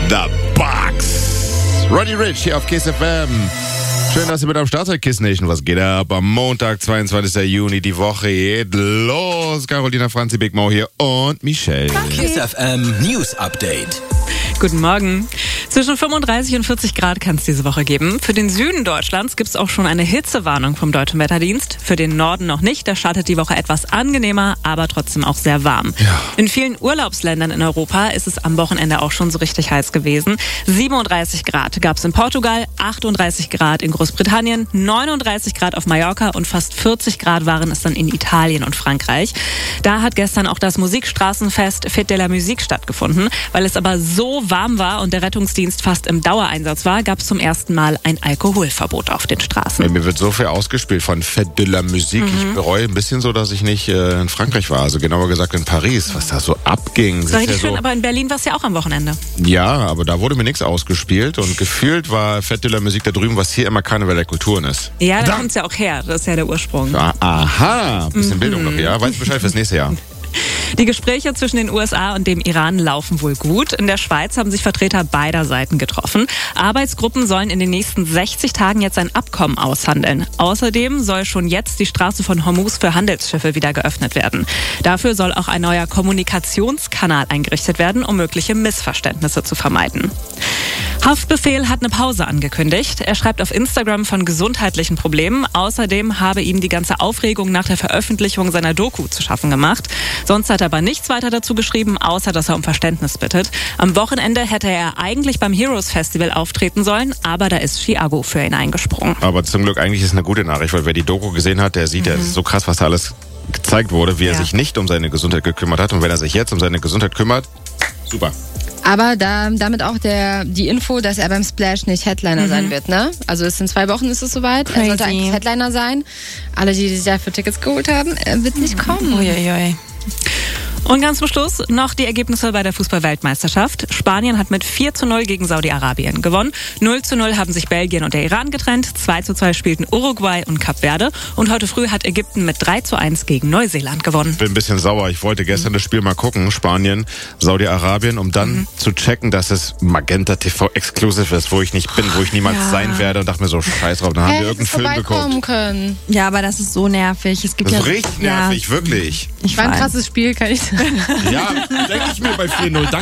The Box. Roddy Ricch hier auf Kiss FM. Schön, dass ihr mit am Start seid, Kiss Nation. Was geht ab? Am Montag, 22. Juni, die Woche geht los. Carolina, Franzi, Big Mo hier und Michelle. Kiss FM News Update. Guten Morgen. Zwischen 35 und 40 Grad kann es diese Woche geben. Für den Süden Deutschlands gibt es auch schon eine Hitzewarnung vom Deutschen Wetterdienst. Für den Norden noch nicht. Da startet die Woche etwas angenehmer, aber trotzdem auch sehr warm. Ja. In vielen Urlaubsländern in Europa ist es am Wochenende auch schon so richtig heiß gewesen. 37 Grad gab es in Portugal, 38 Grad in Großbritannien, 39 Grad auf Mallorca und fast 40 Grad waren es dann in Italien und Frankreich. Da hat gestern auch das Musikstraßenfest Fête de la Musique stattgefunden. Weil es aber so warm war und der Rettungsdienst fast im Dauereinsatz war, gab es zum ersten Mal ein Alkoholverbot auf den Straßen. Mir wird so viel ausgespielt von Fête de la Musique. Ich bereue ein bisschen so, dass ich nicht in Frankreich war. Also genauer gesagt in Paris, was da so abging. Das war richtig schön, aber in Berlin war es ja auch am Wochenende. Ja, aber da wurde mir nichts ausgespielt und gefühlt war Fête de la Musique da drüben, was hier immer Karneval der Kulturen ist. Ja, da kommt es ja auch her. Das ist ja der Ursprung. Aha, bisschen Bildung noch, ja? Weißt du Bescheid fürs nächste Jahr? Die Gespräche zwischen den USA und dem Iran laufen wohl gut. In der Schweiz haben sich Vertreter beider Seiten getroffen. Arbeitsgruppen sollen in den nächsten 60 Tagen jetzt ein Abkommen aushandeln. Außerdem soll schon jetzt die Straße von Hormuz für Handelsschiffe wieder geöffnet werden. Dafür soll auch ein neuer Kommunikationskanal eingerichtet werden, um mögliche Missverständnisse zu vermeiden. Haftbefehl hat eine Pause angekündigt. Er schreibt auf Instagram von gesundheitlichen Problemen. Außerdem habe ihm die ganze Aufregung nach der Veröffentlichung seiner Doku zu schaffen gemacht. Sonst hat er aber nichts weiter dazu geschrieben, außer dass er um Verständnis bittet. Am Wochenende hätte er eigentlich beim Heroes Festival auftreten sollen, aber da ist Chiago für ihn eingesprungen. Aber zum Glück eigentlich ist es eine gute Nachricht, weil wer die Doku gesehen hat, der sieht, es ist so krass, was da alles gezeigt wurde, wie er sich nicht um seine Gesundheit gekümmert hat. Und wenn er sich jetzt um seine Gesundheit kümmert, super. Aber damit auch die Info, dass er beim Splash nicht Headliner sein wird, ne? Also in 2 Wochen ist es soweit. Crazy. Er sollte eigentlich Headliner sein. Alle, die sich dafür Tickets geholt haben, er wird nicht kommen. Uiuiui. Und ganz zum Schluss noch die Ergebnisse bei der Fußball-Weltmeisterschaft. Spanien hat mit 4:0 gegen Saudi-Arabien gewonnen. 0:0 haben sich Belgien und der Iran getrennt. 2:2 spielten Uruguay und Kap Verde. Und heute früh hat Ägypten mit 3:1 gegen Neuseeland gewonnen. Bin ein bisschen sauer. Ich wollte gestern das Spiel mal gucken. Spanien, Saudi-Arabien, um dann zu checken, dass es Magenta TV Exclusive ist, wo ich nicht bin, wo ich niemals sein werde. Und dachte mir so, scheiß drauf. Dann haben wir irgendeinen Film geguckt. Können. Ja, aber das ist so nervig. Es gibt Das ist richtig nervig, wirklich. War ein krasses Spiel, kann ich sagen. Ja, denke ich mir bei 4:0.